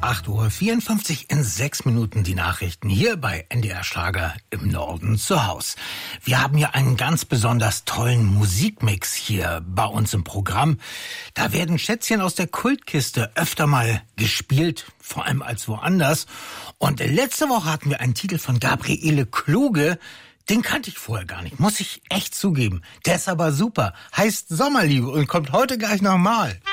8:54 Uhr in 6 Minuten die Nachrichten hier bei NDR Schlager im Norden zu Haus. Wir haben hier einen ganz besonders tollen Musikmix hier bei uns im Programm. Da werden Schätzchen aus der Kultkiste öfter mal gespielt, vor allem als woanders. Und letzte Woche hatten wir einen Titel von Gabriele Kluge. Den kannte ich vorher gar nicht, muss ich echt zugeben. Der ist aber super, heißt Sommerliebe und kommt heute gleich nochmal.